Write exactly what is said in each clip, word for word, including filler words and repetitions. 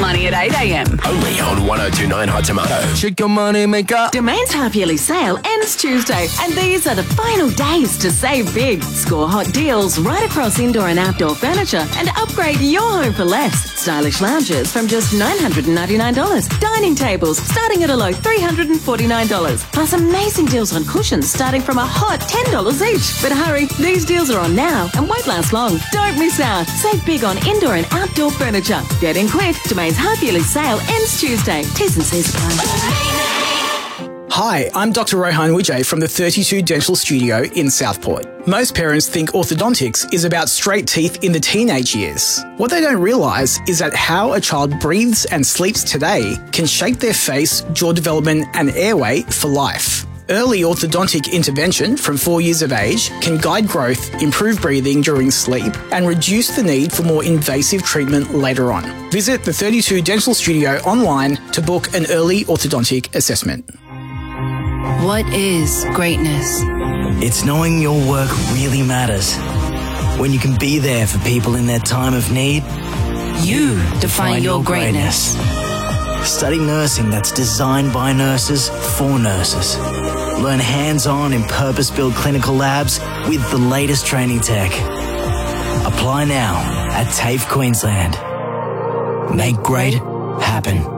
Money at eight a m. Only on one oh two nine Hot Tomato. Shake your money maker. Domain's half-yearly sale ends Tuesday, and these are the final days to save big. Score hot deals right across indoor and outdoor furniture and upgrade your home for less. Stylish lounges from just nine hundred ninety-nine dollars. Dining tables starting at a low three hundred forty-nine dollars. Plus amazing deals on cushions starting from a hot ten dollars each. But hurry, these deals are on now and won't last long. Don't miss out. Save big on indoor and outdoor furniture. Get in quick. Domain's half-yearly sale ends Tuesday. T's and C's apply. Hi, I'm Doctor Rohan Wijay from the thirty-two Dental Studio in Southport. Most parents think orthodontics is about straight teeth in the teenage years. What they don't realise is that how a child breathes and sleeps today can shape their face, jaw development and airway for life. Early orthodontic intervention from four years of age can guide growth, improve breathing during sleep, and reduce the need for more invasive treatment later on. Visit the thirty-two Dental Studio online to book an early orthodontic assessment. What is greatness? It's knowing your work really matters. When you can be there for people in their time of need. You define your greatness. Study nursing that's designed by nurses for nurses. Learn hands-on in purpose-built clinical labs with the latest training tech. Apply now at TAFE Queensland. Make great happen.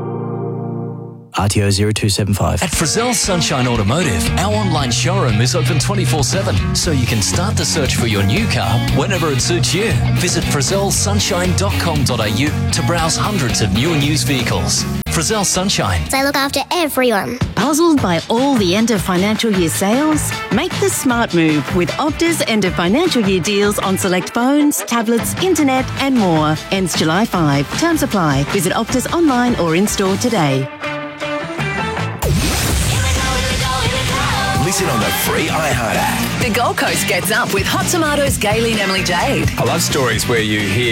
R T O zero two seven five. At Frizzell Sunshine Automotive, our online showroom is open twenty-four seven, so you can start the search for your new car whenever it suits you. Visit frizzell sunshine dot com dot a u to browse hundreds of new and used vehicles. Frizzell Sunshine. They look after everyone. Puzzled by all the end of financial year sales? Make the smart move with Optus end of financial year deals on select phones, tablets, internet and more. Ends July fifth. Terms apply. Visit Optus online or in-store today. Listen on the free iHeart app. The Gold Coast gets up with Hot Tomatoes, Gaylene, Emily Jade. I love stories where you hear